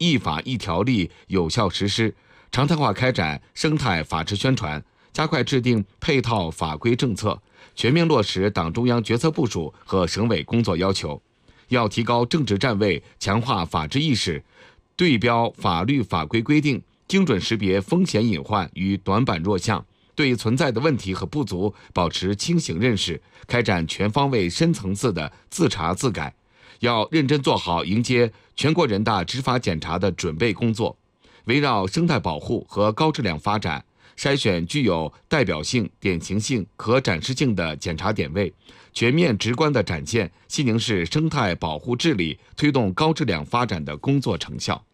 一法一条例有效实施，常态化开展生态法治宣传，加快制定配套法规政策，全面落实党中央决策部署和省委工作要求。要提高政治站位，强化法治意识，对标法律法规规定，精准识别风险隐患与短板弱项，对存在的问题和不足保持清醒认识，开展全方位深层次的自查自改。要认真做好迎接全国人大执法检查的准备工作，围绕生态保护和高质量发展，筛选具有代表性、典型性、可展示性的检查点位，全面直观地展现西宁市生态保护治理推动高质量发展的工作成效。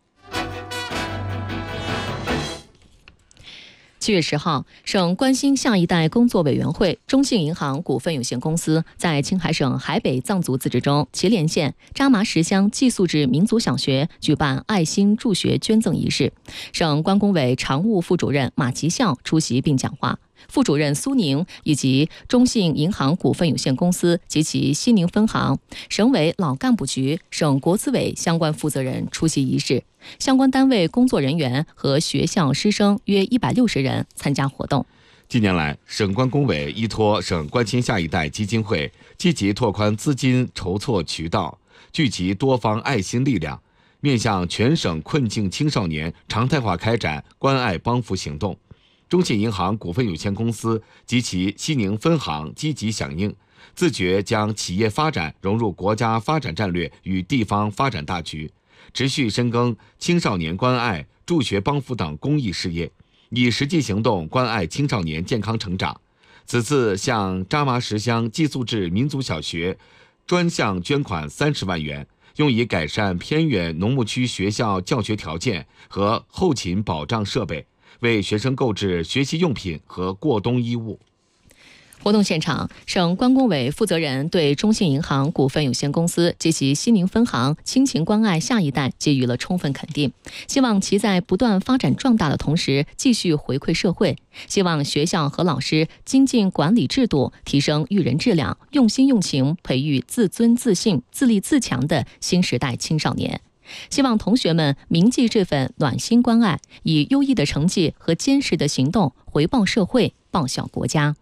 7月10号，省关心下一代工作委员会中信银行股份有限公司在青海省海北藏族自治州祁连县扎麻什乡寄宿制民族小学举办爱心助学捐赠仪式，省关工委常务副主任马吉孝出席并讲话。副主任苏宁以及中信银行股份有限公司及其西宁分行、省委老干部局、省国资委相关负责人出席仪式，相关单位工作人员和学校师生约160人参加活动。 近年来，省关工委依托省关心下一代基金会，积极拓宽资金筹措渠道，聚集多方爱心力量，面向全省困境青少年常态化开展关爱帮扶行动。中信银行股份有限公司及其西宁分行积极响应，自觉将企业发展融入国家发展战略与地方发展大局，持续深耕青少年关爱、助学帮扶等公益事业，以实际行动关爱青少年健康成长。此次向扎麻什乡寄宿制民族小学专项捐款30万元，用以改善偏远农牧区学校教学条件和后勤保障设备，为学生购置学习用品和过冬衣物。 活动现场，省关工委负责人对中信银行股份有限公司及其西宁分行亲情关爱下一代给予了充分肯定，希望其在不断发展壮大的同时继续回馈社会，希望学校和老师精进管理制度，提升育人质量，用心用情培育自尊自信、自立自强的新时代青少年。希望同学们铭记这份暖心关爱，以优异的成绩和坚实的行动回报社会，报效国家。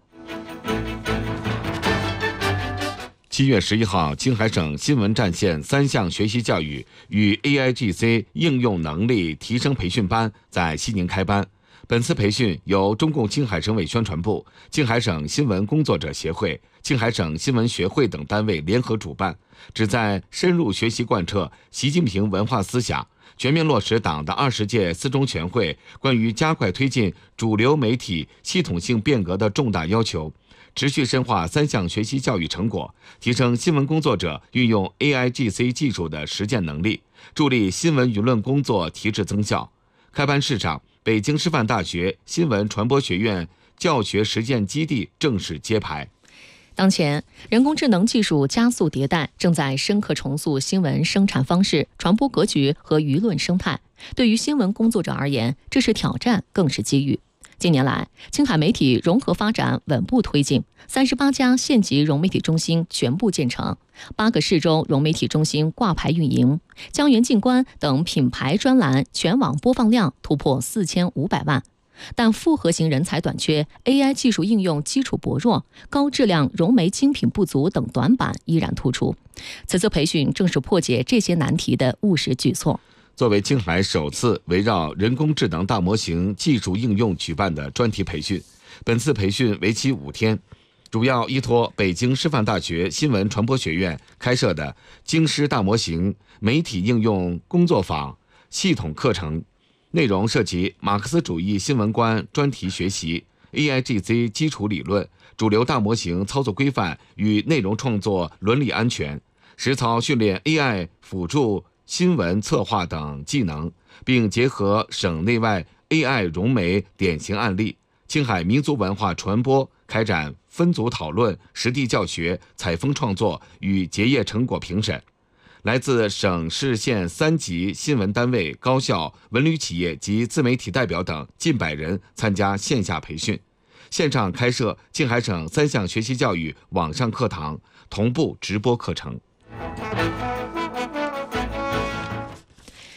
7月11号，青海省新闻战线3项学习教育与 AIGC 应用能力提升培训班在西宁开班。本次培训由中共青海省委宣传部、青海省新闻工作者协会、青海省新闻学会等单位联合主办，旨在深入学习贯彻习近平文化思想，全面落实党的20届四中全会关于加快推进主流媒体系统性变革的重大要求，持续深化3项学习教育成果，提升新闻工作者运用 AIGC 技术的实践能力，助力新闻舆论工作提质增效。开班式上，北京师范大学新闻传播学院教学实践基地正式揭牌。 当前，人工智能技术加速迭代，正在深刻重塑新闻生产方式、传播格局和舆论生态。对于新闻工作者而言，这是挑战，更是机遇。近年来，青海媒体融合发展稳步推进，38家县级融媒体中心全部建成，8个市州融媒体中心挂牌运营，江源静观等品牌专栏全网播放量突破4500万。但复合型人才短缺、AI 技术应用基础薄弱、高质量融媒精品不足等短板依然突出。此次培训正是破解这些难题的务实举措。 作为青海首次围绕人工智能大模型技术应用举办的专题培训，本次培训为期5天，主要依托北京师范大学新闻传播学院开设的京师大模型媒体应用工作坊系统课程，内容涉及马克思主义新闻观专题学习、AIGC 基础理论、主流大模型操作规范与内容创作伦理安全，实操训练 AI 辅助新闻策划等技能，并结合省内外 AI 融媒典型案例，青海民族文化传播开展分组讨论、实地教学、采风创作与结业成果评审。来自省市县3级新闻单位、高校、文旅企业及自媒体代表等近100人参加线下培训，线上开设青海省3项学习教育网上课堂，同步直播课程。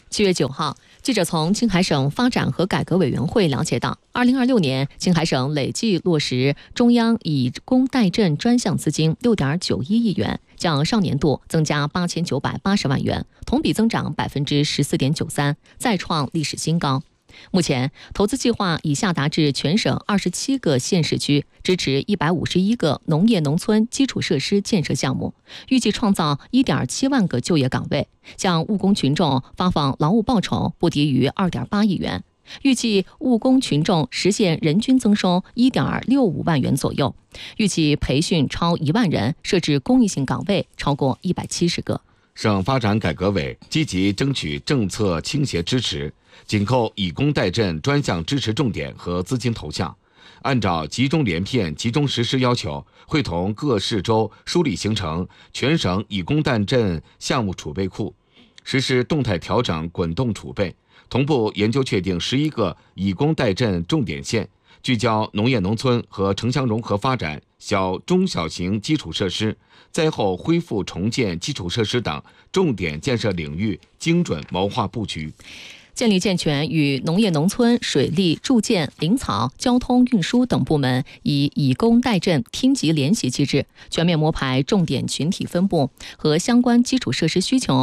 7月9号，记者从青海省发展和改革委员会了解到，2026年青海省累计落实中央以工代赈专项资金6.91亿元，较上年度增加8980万元，同比增长14.93%，再创历史新高。目前，投资计划已下达至全省27个县市区，支持151个农业农村基础设施建设项目，预计创造1.7万个就业岗位，向务工群众发放劳务报酬不低于2.8亿元，预计务工群众实现人均增收1.65万元左右，预计培训超1万人，设置公益性岗位超过170个。 省发展改革委积极争取政策倾斜支持，紧扣以工代赈专项支持重点和资金投向，按照集中连片、集中实施要求，会同各市州梳理形成全省以工代赈项目储备库，实施动态调整滚动储备，同步研究确定11个以工代赈重点县，聚焦农业农村和城乡融合发展、小中小型基础设施、灾后恢复重建基础设施等重点建设领域精准谋划布局， 建立健全与农业农村、水利、住建、林草、交通运输等部门以工代赈厅级联席机制，全面摸排重点群体分布和相关基础设施需求